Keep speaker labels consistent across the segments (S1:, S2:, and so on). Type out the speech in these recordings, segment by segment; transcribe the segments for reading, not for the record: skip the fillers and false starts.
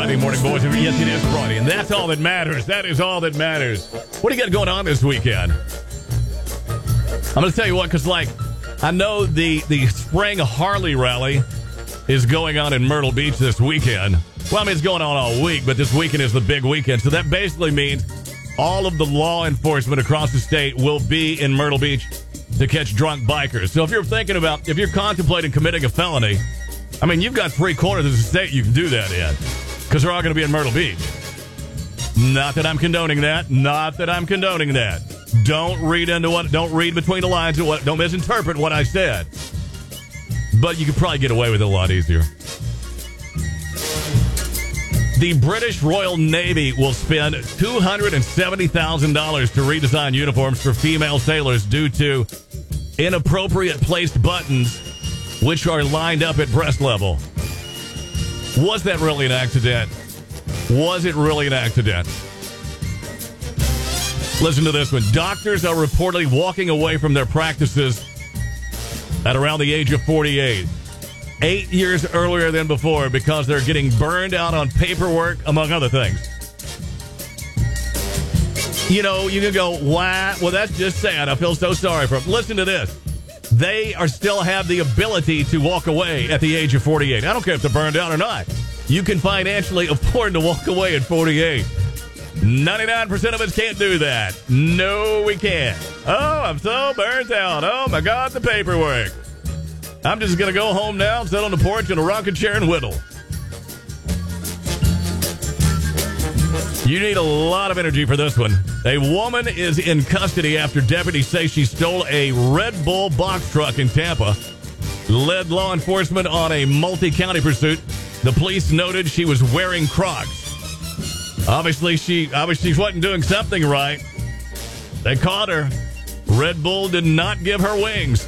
S1: Friday morning, boys. Yes, it is Friday, and that's all that matters. That is all that matters. What do you got going on this weekend? I'm going to tell you what, because, I know the spring Harley rally is going on in Myrtle Beach this weekend. Well, it's going on all week, but this weekend is the big weekend. So that basically means all of the law enforcement across the state will be in Myrtle Beach to catch drunk bikers. So if you're contemplating committing a felony, you've got 3/4 of the state you can do that in, because they're all going to be in Myrtle Beach. Not that I'm condoning that. Don't read between the lines. Don't misinterpret what I said. But you could probably get away with it a lot easier. The British Royal Navy will spend $270,000 to redesign uniforms for female sailors due to inappropriate placed buttons, which are lined up at breast level. Was that really an accident? Was it really an accident? Listen to this one. Doctors are reportedly walking away from their practices at around the age of 48. 8 years earlier than before, because they're getting burned out on paperwork, among other things. You can go, wow, well, that's just sad. I feel so sorry for them. Listen to this. They still have the ability to walk away at the age of 48. I don't care if they're burned out or not. You can financially afford to walk away at 48. 99% of us can't do that. No, we can't. Oh, I'm so burnt out. Oh, my God, the paperwork. I'm just going to go home now and sit on the porch in a rocking chair and whittle. You need a lot of energy for this one. A woman is in custody after deputies say she stole a Red Bull box truck in Tampa. Led law enforcement on a multi-county pursuit. The police noted she was wearing Crocs. Obviously, she wasn't doing something right. They caught her. Red Bull did not give her wings.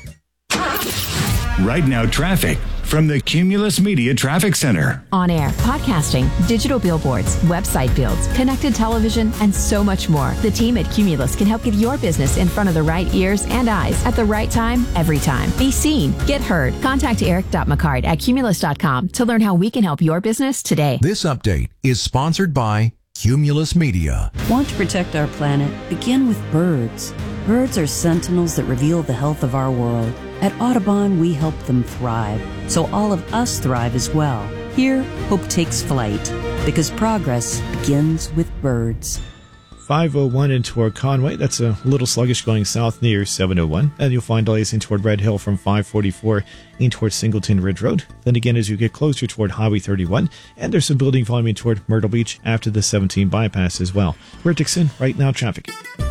S2: Right now, traffic from the Cumulus Media Traffic Center.
S3: On air, podcasting, digital billboards, website builds, connected television, and so much more. The team at Cumulus can help get your business in front of the right ears and eyes at the right time, every time. Be seen. Get heard. Contact Eric.McCard at Cumulus.com to learn how we can help your business today.
S4: This update is sponsored by Cumulus Media.
S5: Want to protect our planet? Begin with birds. Birds are sentinels that reveal the health of our world. At Audubon, we help them thrive, so all of us thrive as well. Here, hope takes flight, because progress begins with birds.
S6: 501 in toward Conway. That's a little sluggish going south near 701. And you'll find delays in toward Red Hill from 544 in toward Singleton Ridge Road. Then again, as you get closer toward Highway 31, and there's some building volume in toward Myrtle Beach after the 17 bypass as well. We're at Dixon, right now traffic.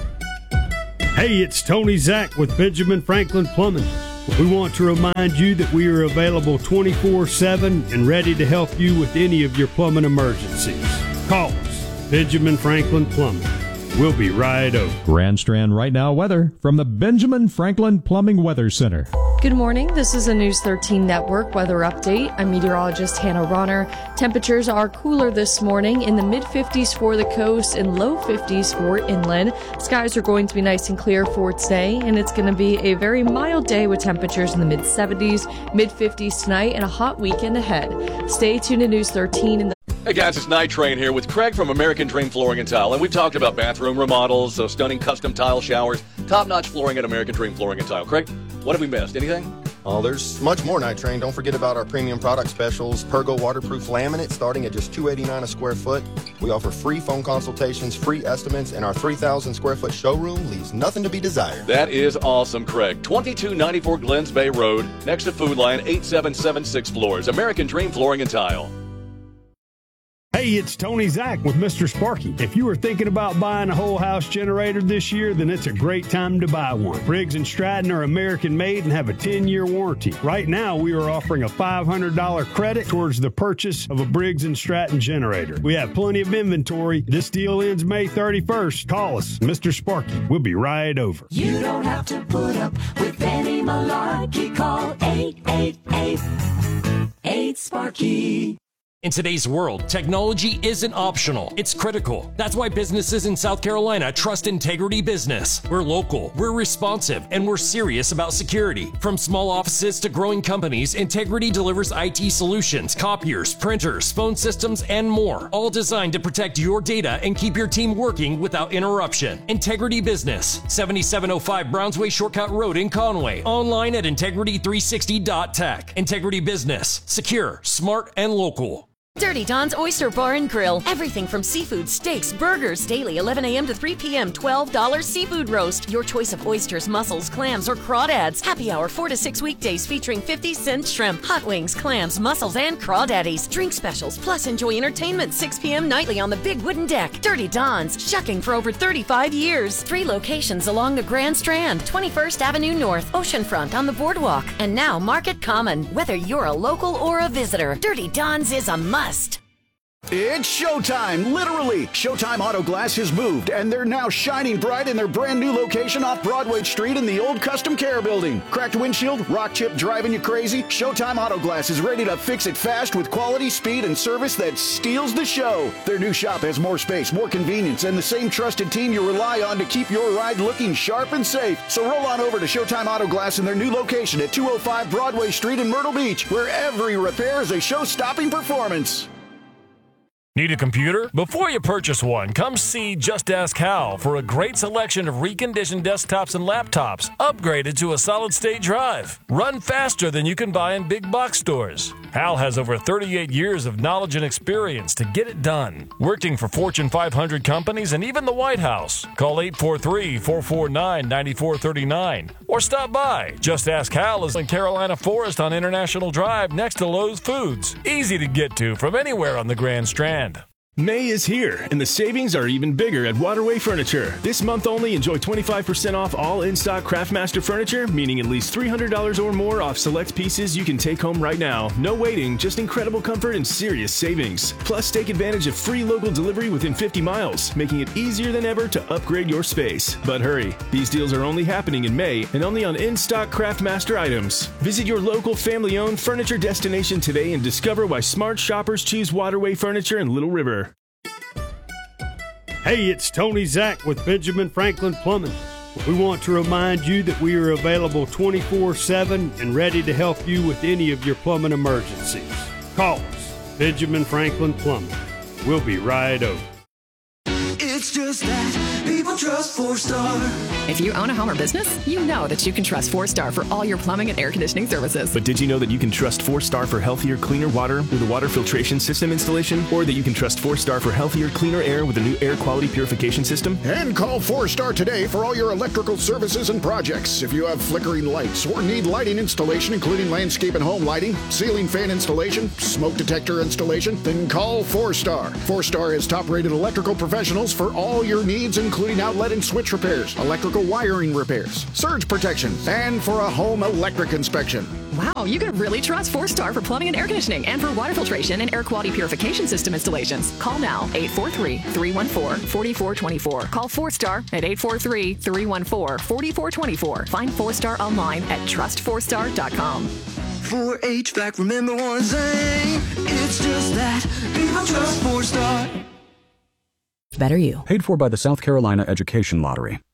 S7: Hey, it's Tony Zach with Benjamin Franklin Plumbing. We want to remind you that we are available 24/7 and ready to help you with any of your plumbing emergencies. Call us, Benjamin Franklin Plumbing. We'll be right over.
S8: Grand Strand Right Now weather from the Benjamin Franklin Plumbing Weather Center.
S9: Good morning. This is a News 13 Network weather update. I'm meteorologist Hannah Ronner. Temperatures are cooler this morning in the mid-50s for the coast and low 50s for inland. Skies are going to be nice and clear for today, and it's going to be a very mild day with temperatures in the mid-70s, mid-50s tonight, and a hot weekend ahead. Stay tuned to News 13.
S10: Hey guys, it's Night Train here with Craig from American Dream Flooring and Tile, and we've talked about bathroom remodels, so stunning custom tile showers, top-notch flooring at American Dream Flooring and Tile. Craig, what have we missed? Anything?
S11: Oh, there's much more, Night Train. Don't forget about our premium product specials. Pergo waterproof laminate starting at just $289 a square foot. We offer free phone consultations, free estimates, and our 3,000 square foot showroom leaves nothing to be desired.
S10: That is awesome, Craig. 2294 Glens Bay Road, next to Food Line, 8776 Floors. American Dream Flooring and Tile.
S7: Hey, it's Tony Zach with Mr. Sparky. If you are thinking about buying a whole house generator this year, then it's a great time to buy one. Briggs & Stratton are American made and have a 10-year warranty. Right now, we are offering a $500 credit towards the purchase of a Briggs & Stratton generator. We have plenty of inventory. This deal ends May 31st. Call us, Mr. Sparky. We'll be right over.
S12: You don't have to put up with any malarkey. Call 888-8-SPARKY.
S13: In today's world, technology isn't optional, it's critical. That's why businesses in South Carolina trust Integrity Business. We're local, we're responsive, and we're serious about security. From small offices to growing companies, Integrity delivers IT solutions, copiers, printers, phone systems, and more, all designed to protect your data and keep your team working without interruption. Integrity Business, 7705 Brownsway Shortcut Road in Conway. Online at integrity360.tech. Integrity Business, secure, smart, and local.
S14: Dirty Don's Oyster Bar and Grill. Everything from seafood, steaks, burgers, daily 11 a.m. to 3 p.m. $12 seafood roast. Your choice of oysters, mussels, clams, or crawdads. Happy hour 4 to 6 weekdays featuring 50-cent shrimp, hot wings, clams, mussels, and crawdaddies. Drink specials, plus enjoy entertainment 6 p.m. nightly on the big wooden deck. Dirty Don's, shucking for over 35 years. 3 locations along the Grand Strand, 21st Avenue North, Oceanfront on the boardwalk, and now Market Common. Whether you're a local or a visitor, Dirty Don's is a must.
S15: It's showtime, literally. Showtime Auto Glass has moved, and they're now shining bright in their brand new location off Broadway Street in the old Custom Care building. Cracked windshield, rock chip driving you crazy? Showtime Auto Glass is ready to fix it fast with quality, speed, and service that steals the show. Their new shop has more space, more convenience, and the same trusted team you rely on to keep your ride looking sharp and safe. So roll on over to Showtime Auto Glass in their new location at 205 Broadway Street in Myrtle Beach, where every repair is a show-stopping performance.
S16: Need a computer? Before you purchase one, come see Just Ask Hal for a great selection of reconditioned desktops and laptops, upgraded to a solid-state drive. Run faster than you can buy in big box stores. Hal has over 38 years of knowledge and experience to get it done, working for Fortune 500 companies and even the White House. Call 843-449-9439 or stop by. Just Ask Hal is in Carolina Forest on International Drive next to Lowe's Foods. Easy to get to from anywhere on the Grand Strand.
S17: May is here, and the savings are even bigger at Waterway Furniture. This month only, enjoy 25% off all in-stock Craftmaster furniture, meaning at least $300 or more off select pieces you can take home right now. No waiting, just incredible comfort and serious savings. Plus, take advantage of free local delivery within 50 miles, making it easier than ever to upgrade your space. But hurry, these deals are only happening in May and only on in-stock Craftmaster items. Visit your local family-owned furniture destination today and discover why smart shoppers choose Waterway Furniture in Little River.
S7: Hey, it's Tony Zach with Benjamin Franklin Plumbing. We want to remind you that we are available 24/7 and ready to help you with any of your plumbing emergencies. Call us, Benjamin Franklin Plumbing. We'll be right over.
S12: It's just that people trust 4-Star.
S18: If you own a home or business, you know that you can trust 4-Star for all your plumbing and air conditioning services.
S17: But did you know that you can trust 4-Star for healthier, cleaner water with a water filtration system installation? Or that you can trust 4-Star for healthier, cleaner air with a new air quality purification system?
S19: And call 4-Star today for all your electrical services and projects. If you have flickering lights or need lighting installation, including landscape and home lighting, ceiling fan installation, smoke detector installation, then call 4-Star. 4-Star is top-rated electrical professionals for all your needs, including outlet and switch repairs, electrical wiring repairs, surge protection, and for a home electric inspection.
S18: Wow, you can really trust 4-Star for plumbing and air conditioning and for water filtration and air quality purification system installations. Call now, 843-314-4424. Call 4-Star at 843-314-4424. Find 4-Star online at trust4star.com.
S12: For HVAC, remember one thing, it's just that people trust 4-Star.
S20: Better you.
S21: Paid for by the South Carolina Education Lottery.